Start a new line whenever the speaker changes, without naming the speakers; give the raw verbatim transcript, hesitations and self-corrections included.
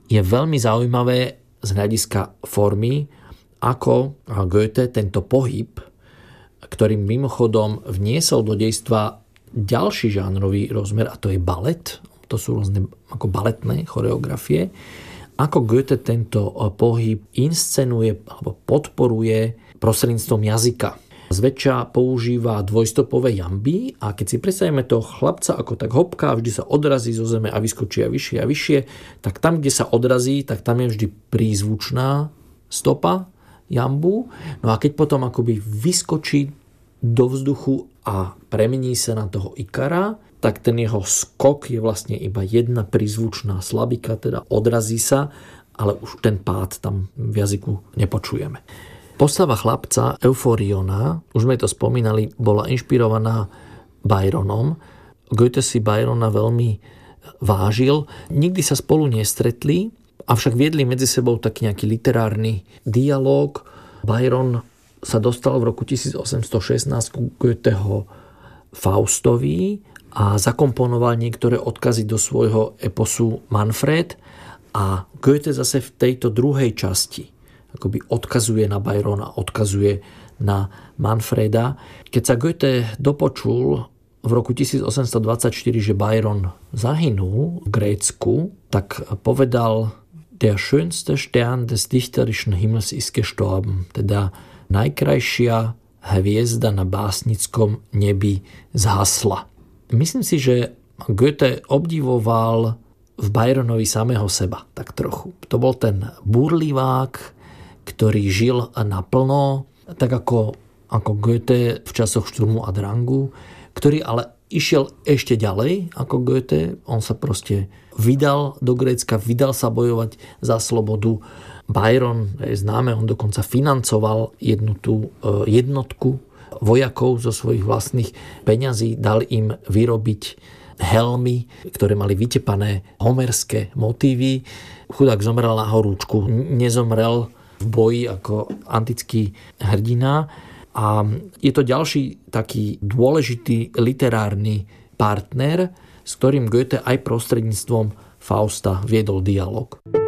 je veľmi zaujímavé z hľadiska formy, ako Goethe tento pohyb, ktorým mimochodom vniesol do dejstva ďalší žánrový rozmer, a to je balet, to sú rôzne ako baletné choreografie, ako Goethe tento pohyb inscenuje alebo podporuje prostredníctvom jazyka. Zväčša používa dvojstopové jamby a keď si predstavíme toho chlapca ako tak hopká, vždy sa odrazí zo zeme a vyskočí a vyššie a vyššie, tak tam, kde sa odrazí, tak tam je vždy prízvučná stopa jambu. No a keď potom akoby vyskočí do vzduchu a premení sa na toho Ikara, tak ten jeho skok je vlastne iba jedna prízvučná slabika, teda odrazí sa, ale už ten pád tam v jazyku nepočujeme. Postava chlapca Euforiona, už sme to spomínali, bola inšpirovaná Byronom. Goethe si Byrona veľmi vážil. Nikdy sa spolu nestretli, avšak viedli medzi sebou taký nejaký literárny dialóg. Byron sa dostal v roku tisícosemstošestnásť ku Goetheho Faustovi a zakomponoval niektoré odkazy do svojho eposu Manfred. A Goethe zase v tejto druhej časti akoby odkazuje na Byrona, odkazuje na Manfreda. Keď sa Goethe dopočul v roku tisícosemstodvadsaťštyri, že Byron zahynul v Grécku, tak povedal: Der schönste Stern des dichterischen Himmels ist gestorben. Teda najkrajšia hviezda na básnickom nebi zhasla. Myslím si, že Goethe obdivoval v Byronovi samého seba, tak trochu. To bol ten burlivák, ktorý žil naplno, tak ako, ako Goethe v časoch Šturmu a Drangu, ktorý ale išiel ešte ďalej ako Goethe. On sa proste vydal do Grécka, vydal sa bojovať za slobodu. Byron je známe, on dokonca financoval jednu tú jednotku vojakov zo svojich vlastných peňazí, dal im vyrobiť helmy, ktoré mali vytepané homerské motívy. Chudák zomrel na horúčku, nezomrel v boji ako antický hrdina. A je to ďalší taký dôležitý literárny partner, s ktorým Goethe aj prostredníctvom Fausta viedol dialog.